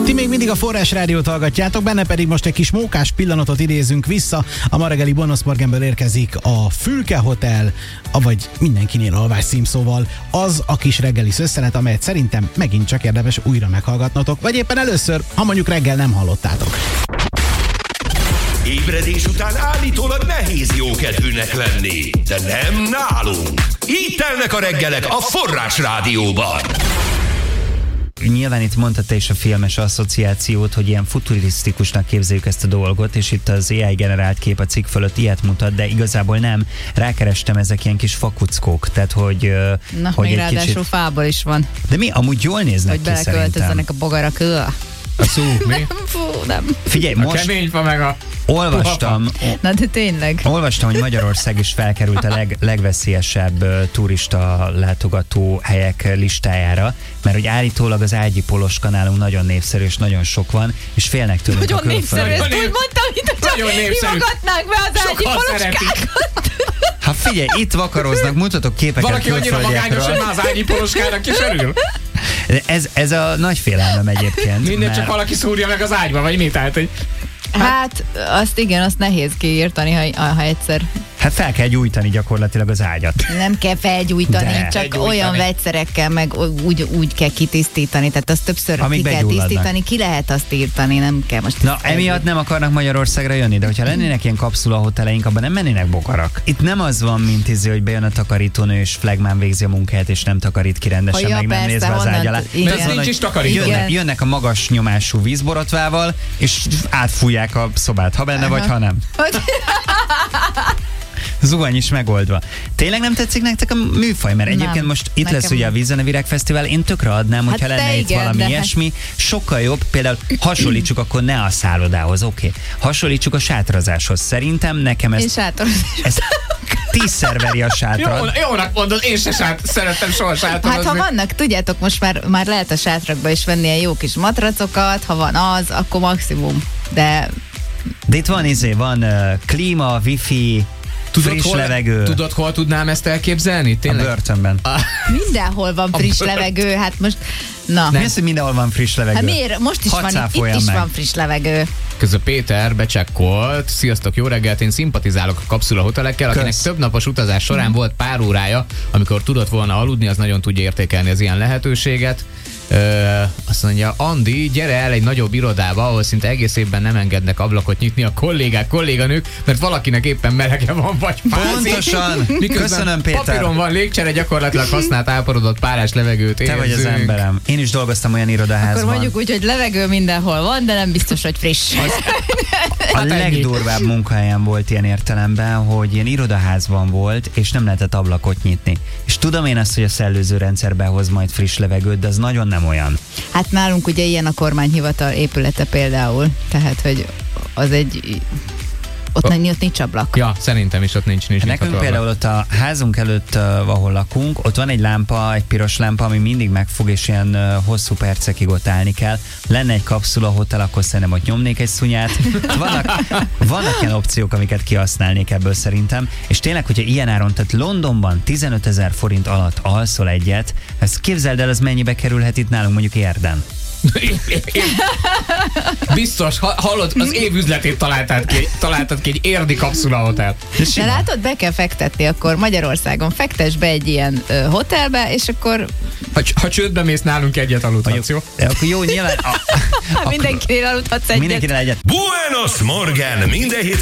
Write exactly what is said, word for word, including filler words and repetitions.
Ti még mindig a Forrás Rádiót hallgatjátok, benne pedig most egy kis mókás pillanatot idézünk vissza. A ma reggeli Bonus Morganből érkezik a Fülke Hotel, avagy mindenkinél alvás címszóval az a kis reggeli szösszenet, amelyet szerintem megint csak érdemes újra meghallgatnotok, vagy éppen először, ha mondjuk reggel nem hallottátok. Ébredés után állítólag nehéz jókedvűnek lenni, de nem nálunk. Így telnek a reggelek a Forrás Rádióban. Nyilván itt mondta te is a filmes asszociációt, hogy ilyen futurisztikusnak képzeljük ezt a dolgot, és itt az á i generált kép a cikk fölött ilyet mutat, de igazából nem. Rákerestem, ezek ilyen kis fakuckók, tehát hogy... Na, hogy még egy ráadásul kicsit... fából is van. De mi? Amúgy jól néznek hogy ki szerintem. Hogy beleköltözzenek a bogarak. A szú, mi? Fú, nem. Figyelj, A most kemény fa meg a... olvastam... Na de tényleg. Olvastam, hogy Magyarország is felkerült a leg, legveszélyesebb uh, turista látogató helyek listájára, mert hogy állítólag az Ágyi Poloska nálunk nagyon népszerű, és nagyon sok van, és félnek tőlünk Nagyon a külföldön. népszerű, ezt úgy mondtam, mint hogyha hívogatnák be az Ágyi Poloskákat. Hát figyelj, itt vakaroznak, mutatok képeket valaki annyira magányos, hogy már az Ágyi Poloskának is örül. Ez, ez a nagy félelmem egyébként. Minden mert... csak valaki szúrja meg az ágyba, vagy mi? Tehát, hogy... Hát, azt igen, azt nehéz kiírtani, ha, ha egyszer. Hát fel kell gyújtani gyakorlatilag az ágyat. Nem kell felgyújtani, De. csak Felgyújtani. olyan vegyszerekkel, meg úgy, úgy kell kitisztítani, tehát azt többször Amíg ki kell begyulladnak. tisztítani, ki lehet azt írtani, nem kell most. Na, ezt emiatt nem akarnak Magyarországra jönni, de hogyha lennének ilyen kapszula hoteleink, abban nem mennének bogarak. Itt nem az van, mint izé, hogy bejön a takarítónő, és flagmán végzi a munkáját, és nem takarít ki rendesen, Ha, ja, meg nem persze, nézve az honnan ágy alá. tud- igen. De az Ez van, nincs hogy is takarító. Igen. Jönnek, jönnek a magas nyomású vízborotvával, és átfújják a szobát, ha benne vagy, ha nem. Hogy- Zuhany is megoldva. Tényleg nem tetszik nektek a műfaj? Mert Nem, egyébként most itt nekem lesz ugye a nem. Vízene Virágfesztivál, én tökre adnám, hogyha Hát te lenne itt igen, valami de hát- ilyesmi, sokkal jobb, például hasonlítsuk akkor ne a szállodához, oké. Okay. Hasonlítsuk a sátrazáshoz. Szerintem nekem ez, És sátoros. ez tízszer veri a sátrat. Jó, jónak mondod, én se sát, szerettem soha sátradozni. Hát ha vannak, tudjátok, most már, már lehet a sátrakba is venni ilyen jó kis matracokat, ha van az, akkor maximum. De De itt van izé, van uh, klíma, wifi, friss hol, levegő. Tudod, hol tudnám ezt elképzelni? A Tényleg? börtönben. mindenhol van friss bőr- levegő, hát most, na. Mi az, hogy mindenhol van friss levegő? Hát miért? Most is Hadd van, itt, itt cáfoljam is meg. van friss levegő. Közben Péter becsekkolt. Sziasztok, jó reggelt, én szimpatizálok a kapszula hotelekkel, akinek Kösz. több napos utazás során volt pár órája, amikor tudott volna aludni, az nagyon tudja értékelni az ilyen lehetőséget. Ö, azt mondja, Andi, gyere el egy nagyobb irodába, ahol szinte egész évben nem engednek ablakot nyitni a kollégák, kolléganők, mert valakinek éppen melege van, vagy fázik. Pontosan. Miközben Köszönöm, Péter. papíron van légcsere, gyakorlatilag használt áporodott párás levegőt Te érzünk. vagy az emberem. Én is dolgoztam olyan irodaházban. Akkor mondjuk úgy, hogy levegő mindenhol van, de nem biztos, hogy friss. A Hát ennyi. legdurvább munkahelyen volt ilyen értelemben, hogy ilyen irodaházban volt, és nem lehetett ablakot nyitni. És tudom én azt, hogy a szellőző rendszer behoz majd friss levegőt, de az nagyon nem olyan. Hát nálunk ugye ilyen a kormányhivatal épülete például, tehát hogy az egy, ott, A- nem, ott nincs ablak. Ja, szerintem is ott nincs, nincs Nekünk nyitható például ablak. ott a házunk előtt, uh, ahol lakunk, ott van egy lámpa, egy piros lámpa, ami mindig megfog, és ilyen uh, hosszú percekig ott állni kell. Lenne egy kapszula hotel, akkor szerintem ott nyomnék egy szunyát. Vannak, vannak ilyen opciók, amiket kihasználnék ebből szerintem. És tényleg, hogyha ilyen áron, tehát Londonban tizenötezer forint alatt alszol egyet, ezt képzeld el, az mennyibe kerülhet itt nálunk mondjuk Érden. Biztos, ha- hallod, az év üzletét találtad ki, találtad ki egy érdi kapszula hotel. De látod, be kell fektetni akkor Magyarországon. Fektess be egy ilyen ö, hotelbe, és akkor Ha, ha csődbe mész, nálunk egyet aludhatsz, jó? De akkor jó, nyilván... A, mindenkinél aludhatsz egyet. mindenkinél egyet. Buenos Morgan, minden hét